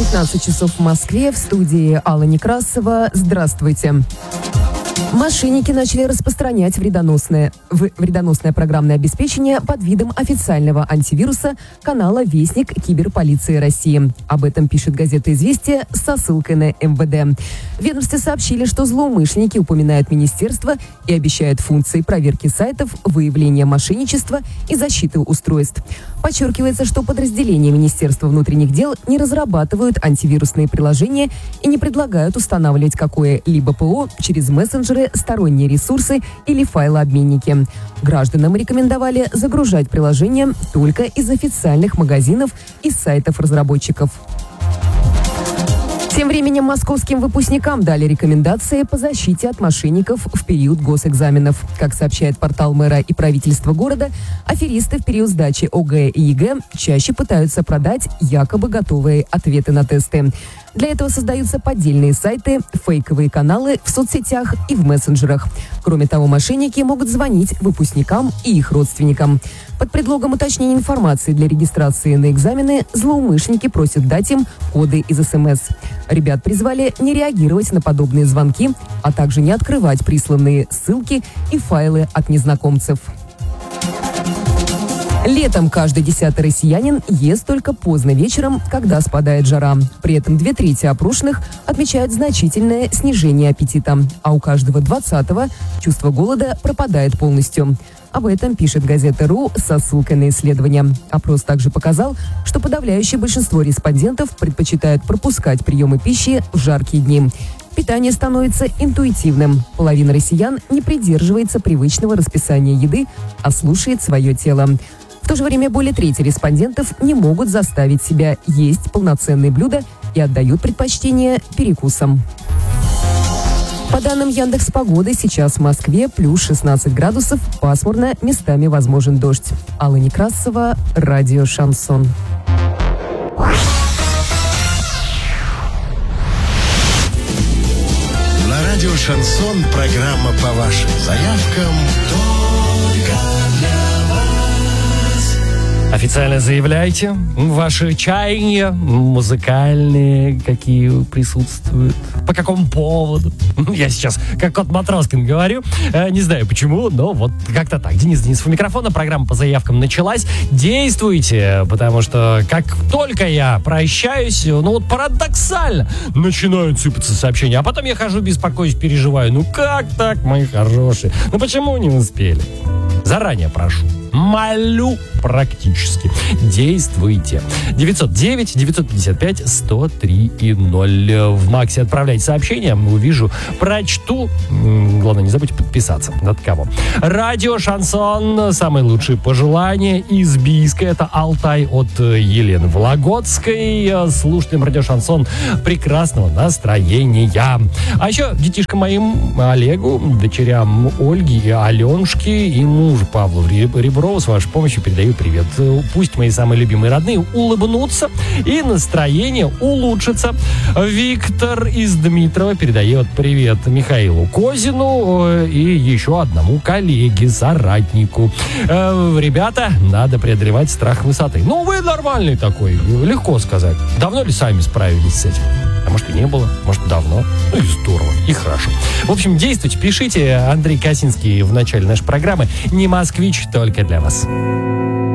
15 часов в Москве, в студии Алла Некрасова. Здравствуйте. Мошенники начали распространять вредоносное программное обеспечение под видом официального антивируса канала «Вестник Киберполиции России». Об этом пишет газета «Известия» со ссылкой на МВД. В ведомстве сообщили, что злоумышленники упоминают министерство и обещают функции проверки сайтов, выявления мошенничества и защиты устройств. Подчеркивается, что подразделения Министерства внутренних дел не разрабатывают антивирусные приложения и не предлагают устанавливать какое-либо ПО через мессенджеры, сторонние ресурсы или файлообменники. Гражданам рекомендовали загружать приложения только из официальных магазинов и сайтов разработчиков. Тем временем московским выпускникам дали рекомендации по защите от мошенников в период госэкзаменов. Как сообщает портал мэра и правительства города, аферисты в период сдачи ОГЭ и ЕГЭ чаще пытаются продать якобы готовые ответы на тесты. Для этого создаются поддельные сайты, фейковые каналы в соцсетях и в мессенджерах. Кроме того, мошенники могут звонить выпускникам и их родственникам. Под предлогом уточнения информации для регистрации на экзамены злоумышленники просят дать им коды из СМС. Ребят призвали не реагировать на подобные звонки, а также не открывать присланные ссылки и файлы от незнакомцев. Летом каждый 10-й россиянин ест только поздно вечером, когда спадает жара. При этом 2/3 опрошенных отмечают значительное снижение аппетита, а у каждого 20-го чувство голода пропадает полностью. Об этом пишет газета «РУ» со ссылкой на исследования. Опрос также показал, что подавляющее большинство респондентов предпочитают пропускать приемы пищи в жаркие дни. Питание становится интуитивным. Половина россиян не придерживается привычного расписания еды, а слушает свое тело. В то же время более трети респондентов не могут заставить себя есть полноценные блюда и отдают предпочтение перекусам. По данным Яндекс.Погоды, сейчас в Москве плюс 16 градусов, пасмурно, местами возможен дождь. Алла Некрасова, радио «Шансон». На радио «Шансон» программа по вашим заявкам только для вас. Официально заявляйте ваши чаяния музыкальные, какие присутствуют, по какому поводу. Я сейчас как кот Матроскин говорю, не знаю почему, но вот как-то так. Денис Денисов у микрофона, программа по заявкам началась. Действуйте, потому что как только я прощаюсь, ну вот парадоксально начинают сыпаться сообщения, а потом я хожу, беспокоюсь, переживаю. Ну как так, мои хорошие? Ну почему не успели? Заранее прошу. Молю практически. Действуйте. 909-955-103-0. В Максе отправляйте сообщения. Увижу, прочту. Главное, не забудьте подписаться. От кого? Радио «Шансон». Самые лучшие пожелания из Бийска. Это Алтай от Елены Вологодской. Слушателям радио «Шансон» прекрасного настроения. А еще детишкам моим, Олегу, дочерям Ольги и Аленушки и мужу Павлу Реброву с вашей помощью передаю привет. Пусть мои самые любимые родные улыбнутся и настроение улучшится. Виктор из Дмитрова передает привет Михаилу Козину и еще одному коллеге, соратнику. Ребята, надо преодолевать страх высоты. Ну, вы нормальный такой, легко сказать. Давно ли сами справились с этим? А может и не было, может давно. Ну и здорово, и хорошо. В общем, действуйте, пишите. Андрей Косинский в начале нашей программы. Не москвич, только для вас.